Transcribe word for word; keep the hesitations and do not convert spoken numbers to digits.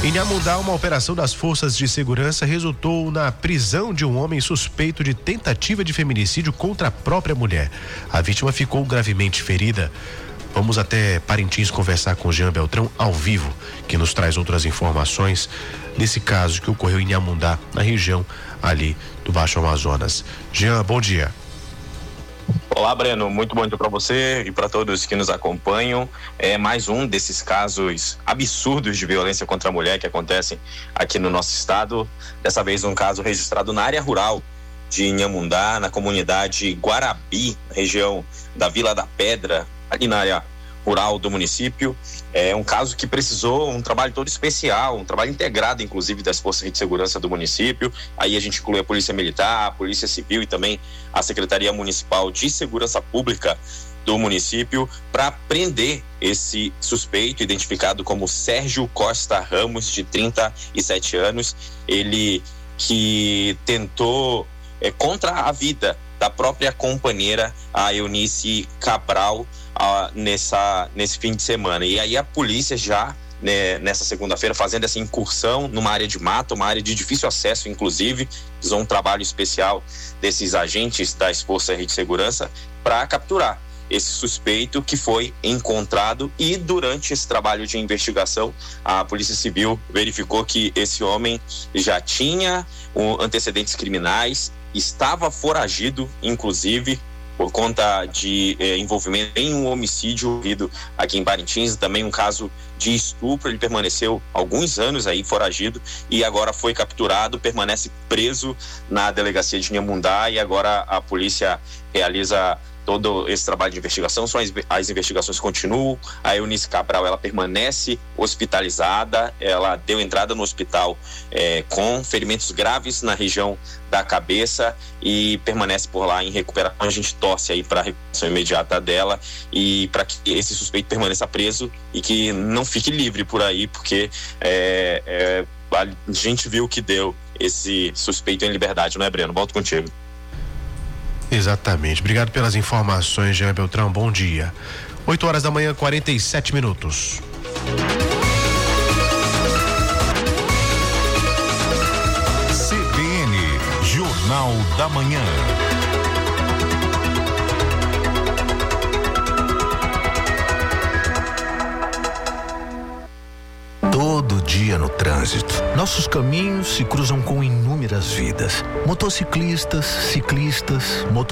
Em Inhamundá, uma operação das forças de segurança resultou na prisão de um homem suspeito de tentativa de feminicídio contra a própria mulher. A vítima ficou gravemente ferida. Vamos até Parintins conversar com Jean Beltrão ao vivo, que nos traz outras informações desse caso que ocorreu em Inhamundá, na região ali do Baixo Amazonas. Jean, bom dia. Olá, Breno, muito bom dia para você e para todos que nos acompanham. É mais um desses casos absurdos de violência contra a mulher que acontecem aqui no nosso estado. Dessa vez um caso registrado na área rural de Inhamundá, na comunidade Guarabi, região da Vila da Pedra, ali na área rural do município. É um caso que precisou um trabalho todo especial, um trabalho integrado, inclusive, das forças de segurança do município. Aí a gente inclui a Polícia Militar, a Polícia Civil e também a Secretaria Municipal de Segurança Pública do município para prender esse suspeito, identificado como Sérgio Costa Ramos, de trinta e sete anos. Ele que tentou, é, contra a vida da própria companheira, a Eunice Cabral, ah, nessa, nesse fim de semana. E aí a polícia já, né, nessa segunda-feira, fazendo essa incursão numa área de mata, uma área de difícil acesso, inclusive, usou um trabalho especial desses agentes das forças de segurança para capturar esse suspeito, que foi encontrado. E durante esse trabalho de investigação, a Polícia Civil verificou que esse homem já tinha um, antecedentes criminais, estava foragido, inclusive, por conta de eh, envolvimento em um homicídio ocorrido aqui em Parintins, também um caso de estupro. Ele permaneceu alguns anos aí foragido e agora foi capturado, permanece preso na delegacia de Inhamundá, e agora a polícia realiza todo esse trabalho de investigação. Só as, as investigações continuam. A Eunice Cabral, ela permanece hospitalizada, ela deu entrada no hospital é, com ferimentos graves na região da cabeça e permanece por lá em recuperação. A gente torce aí para a recuperação imediata dela e para que esse suspeito permaneça preso e que não fique livre por aí, porque é, é, a gente viu que deu esse suspeito em liberdade, não é, Breno? Volto contigo. Exatamente. Obrigado pelas informações, Jean Beltrão. Bom dia. oito horas da manhã, quarenta e sete minutos. C B N, Jornal da Manhã. Todo dia no trânsito, nossos caminhos se cruzam com inúmeras vidas. Motociclistas, ciclistas, motociclistas.